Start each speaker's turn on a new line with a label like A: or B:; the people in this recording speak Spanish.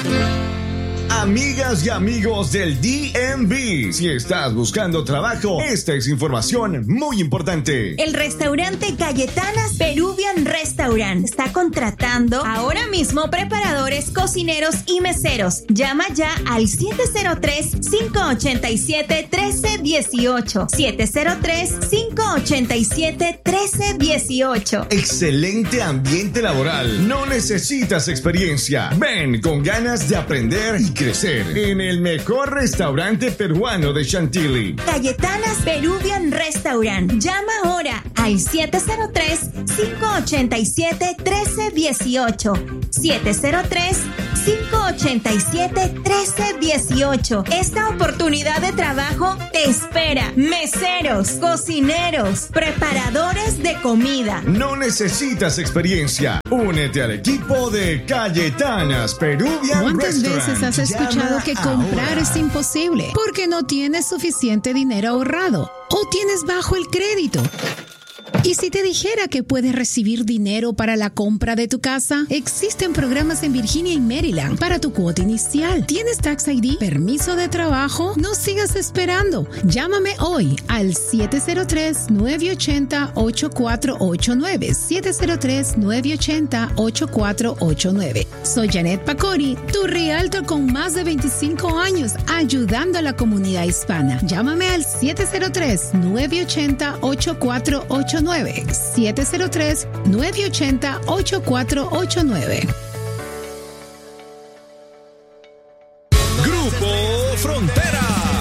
A: Amigas y amigos del DMV, si estás buscando trabajo, esta es información muy importante.
B: El restaurante Cayetanas Peruvian Restaurant está contratando ahora mismo preparadores, cocineros y meseros. Llama ya al 703-587-1318. 703-587-1318.
A: Excelente ambiente laboral. No necesitas experiencia. Ven con ganas de aprender y crecer en el mejor restaurante peruano de Chantilly.
B: Cayetanas Peruvian Restaurant. Llama ahora al 703-587-1318. 703-587-1318. Esta oportunidad de trabajo te espera. Meseros, cocineros, preparadores de comida.
A: No necesitas experiencia. Únete al equipo de Cayetanas Peruvian
C: ¿Cuántas
A: Restaurant?
C: veces has escuchado que comprar
A: ahora
C: es imposible porque no tienes suficiente dinero ahorrado o tienes bajo el crédito? ¿Y si te dijera que puedes recibir dinero para la compra de tu casa? Existen programas en Virginia y Maryland para tu cuota inicial. ¿Tienes Tax ID? ¿Permiso de trabajo? No sigas esperando. Llámame hoy al 703-980-8489. 703-980-8489. Soy Janet Pacori, tu realtor con más de 25 años ayudando a la comunidad hispana. Llámame al 703-980-8489. 703-980-8489.